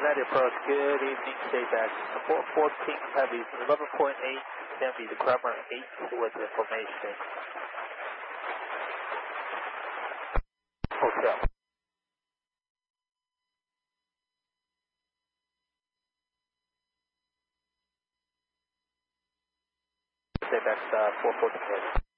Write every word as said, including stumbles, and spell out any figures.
Cincinnati approach, good evening, stay back. four fourteen Heavy, eleven point eight, Heavy, the Crabber eight with information. Hotel. Stay back, uh, four fourteen Heavy.